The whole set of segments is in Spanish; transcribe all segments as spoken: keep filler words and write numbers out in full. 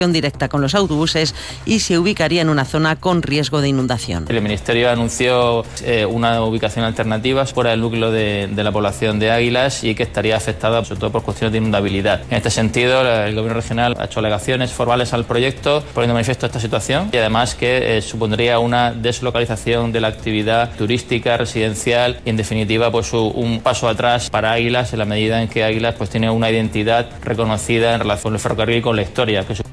directa con los autobuses y se ubicaría en una zona con riesgo de inundación. El Ministerio anunció eh, una ubicación alternativa fuera del núcleo de, de la población de Águilas y que estaría afectada sobre todo por cuestiones de inundabilidad. En este sentido, el Gobierno regional ha hecho alegaciones formales al proyecto poniendo manifiesto esta situación y además que eh, supondría una deslocalización de la actividad turística, residencial y en definitiva pues un paso atrás para Águilas en la medida en que Águilas pues tiene una identidad reconocida en relación con el ferrocarril y con la historia que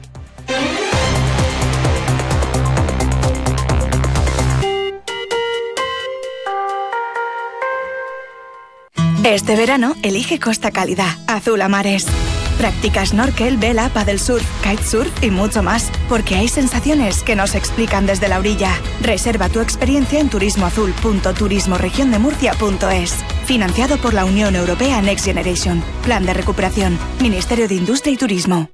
Este verano, elige Costa Cálida, azul a mares. Practica snorkel, vela, paddlesurf, kitesurf y mucho más, porque hay sensaciones que no se explican desde la orilla. Reserva tu experiencia en turismoazul punto turismoregiondemurcia punto es. Financiado por la Unión Europea Next Generation. Plan de recuperación. Ministerio de Industria y Turismo.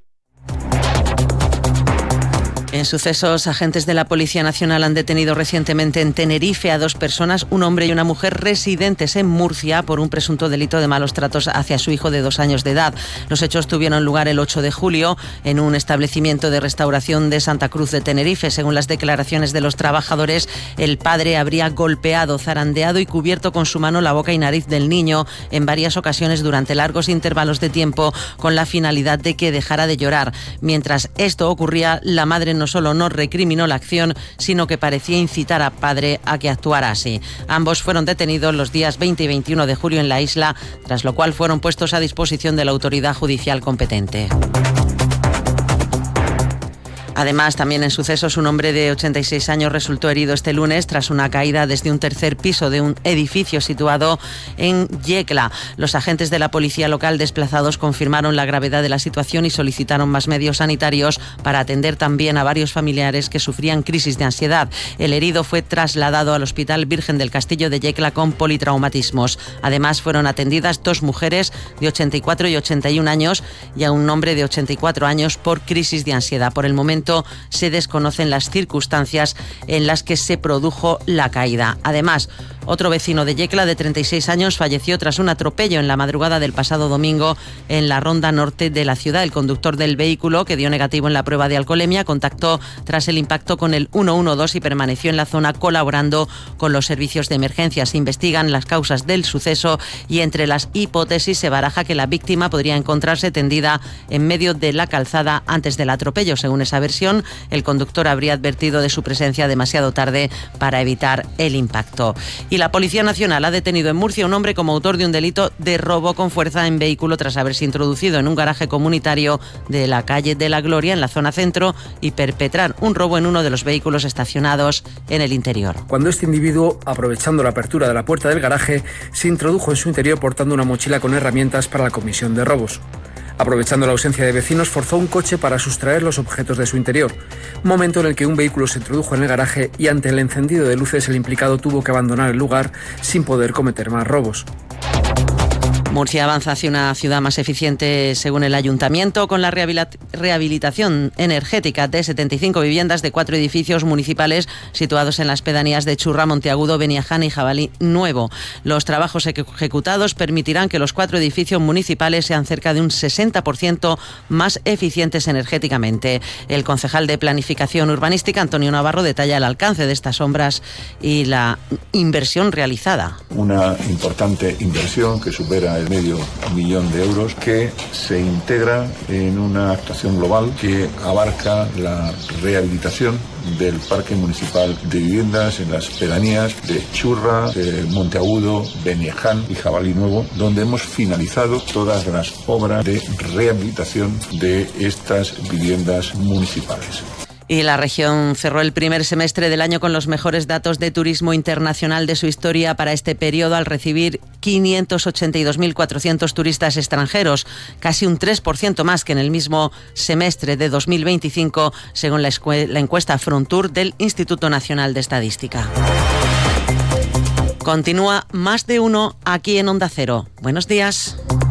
En sucesos, agentes de la Policía Nacional han detenido recientemente en Tenerife a dos personas, un hombre y una mujer residentes en Murcia por un presunto delito de malos tratos hacia su hijo de dos años de edad. Los hechos tuvieron lugar el ocho de julio en un establecimiento de restauración de Santa Cruz de Tenerife. Según las declaraciones de los trabajadores, el padre habría golpeado, zarandeado y cubierto con su mano la boca y nariz del niño en varias ocasiones durante largos intervalos de tiempo con la finalidad de que dejara de llorar. Mientras esto ocurría, la madre no No solo no recriminó la acción, sino que parecía incitar al padre a que actuara así. Ambos fueron detenidos los días veinte y veintiuno de julio en la isla, tras lo cual fueron puestos a disposición de la autoridad judicial competente. Además, también en sucesos, un hombre de ochenta y seis años resultó herido este lunes tras una caída desde un tercer piso de un edificio situado en Yecla. Los agentes de la policía local desplazados confirmaron la gravedad de la situación y solicitaron más medios sanitarios para atender también a varios familiares que sufrían crisis de ansiedad. El herido fue trasladado al Hospital Virgen del Castillo de Yecla con politraumatismos. Además, fueron atendidas dos mujeres de ochenta y cuatro y ochenta y un años y a un hombre de ochenta y cuatro años por crisis de ansiedad. Por el momento, se desconocen las circunstancias en las que se produjo la caída. Además, otro vecino de Yecla de treinta y seis años falleció tras un atropello en la madrugada del pasado domingo en la ronda norte de la ciudad. El conductor del vehículo, que dio negativo en la prueba de alcoholemia, contactó tras el impacto con el ciento doce y permaneció en la zona colaborando con los servicios de emergencia. Se investigan las causas del suceso y entre las hipótesis se baraja que la víctima podría encontrarse tendida en medio de la calzada antes del atropello. Según esa versión, el conductor habría advertido de su presencia demasiado tarde para evitar el impacto. Y la Policía Nacional ha detenido en Murcia a un hombre como autor de un delito de robo con fuerza en vehículo tras haberse introducido en un garaje comunitario de la calle de la Gloria, en la zona centro, y perpetrar un robo en uno de los vehículos estacionados en el interior. Cuando este individuo, aprovechando la apertura de la puerta del garaje, se introdujo en su interior portando una mochila con herramientas para la comisión de robos. Aprovechando la ausencia de vecinos, forzó un coche para sustraer los objetos de su interior, momento en el que un vehículo se introdujo en el garaje y ante el encendido de luces el implicado tuvo que abandonar el lugar sin poder cometer más robos. Murcia avanza hacia una ciudad más eficiente según el Ayuntamiento con la rehabilitación energética de setenta y cinco viviendas de cuatro edificios municipales situados en las pedanías de Churra, Monteagudo, Beniajana y Jabalí Nuevo. Los trabajos ejecutados permitirán que los cuatro edificios municipales sean cerca de un sesenta por ciento más eficientes energéticamente. El concejal de Planificación Urbanística, Antonio Navarro, detalla el alcance de estas obras y la inversión realizada. Una importante inversión que supera el medio millón de euros que se integra en una actuación global que abarca la rehabilitación del parque municipal de viviendas en las pedanías de Churra, de Monteagudo, Beniaján y Jabalí Nuevo, donde hemos finalizado todas las obras de rehabilitación de estas viviendas municipales. Y la región cerró el primer semestre del año con los mejores datos de turismo internacional de su historia para este periodo, al recibir quinientos ochenta y dos mil cuatrocientos turistas extranjeros, casi un tres por ciento más que en el mismo semestre de dos mil veinticinco, según la, la encuesta Frontour del Instituto Nacional de Estadística. Continúa Más de Uno aquí en Onda Cero. Buenos días.